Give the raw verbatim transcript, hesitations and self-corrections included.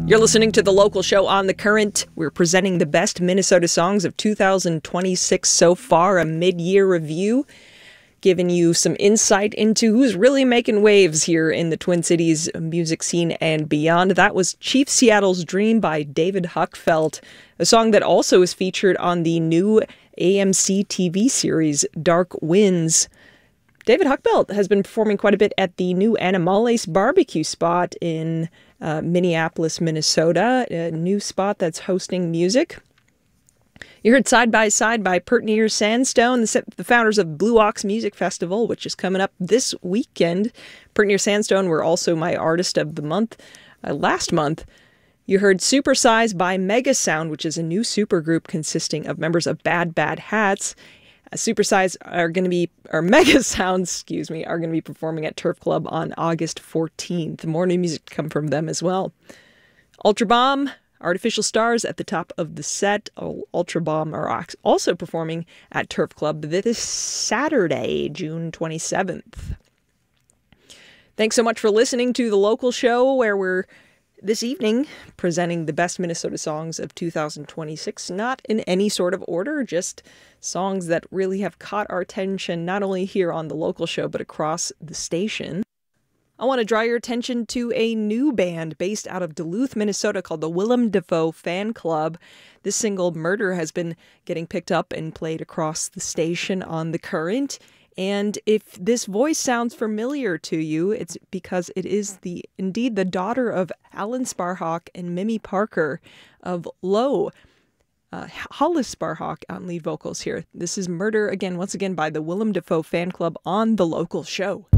You're listening to The Local Show on The Current. We're presenting the best Minnesota songs of two thousand twenty-six so far, a mid-year review, giving you some insight into who's really making waves here in the Twin Cities music scene and beyond. That was Chief Seattle's Dream by David Huckfelt, a song that also is featured on the new A M C T V series Dark Winds. David Huckfelt has been performing quite a bit at the new Animales barbecue spot in uh, Minneapolis, Minnesota, a new spot that's hosting music. You heard Side by Side by Pert Near Sandstone, the, the founders of Blue Ox Music Festival, which is coming up this weekend. Pert Near Sandstone were also my artist of the month uh, last month. You heard Supersize by Mega Sound, which is a new supergroup consisting of members of Bad Bad Hats. Uh, Supersize are going to be, or Mega Sounds, excuse me, are going to be performing at Turf Club on August fourteenth. More new music to come from them as well. Ultra Bomb, Artificial Stars at the top of the set. Ultra Bomb are also performing at Turf Club this Saturday, June twenty-seventh. Thanks so much for listening to The Local Show, where we're this evening presenting the best Minnesota songs of two thousand twenty-six, not in any sort of order, just songs that really have caught our attention, not only here on The Local Show, but across the station. I want to draw your attention to a new band based out of Duluth, Minnesota called the Willem Dafoe Fan Club. This single, Murder, has been getting picked up and played across the station on The Current. And if this voice sounds familiar to you, it's because it is the indeed the daughter of Alan Sparhawk and Mimi Parker of Low. Uh, Hollis Sparhawk on lead vocals here. This is Murder, again, once again, by the Willem Dafoe Fan Club on The Local Show.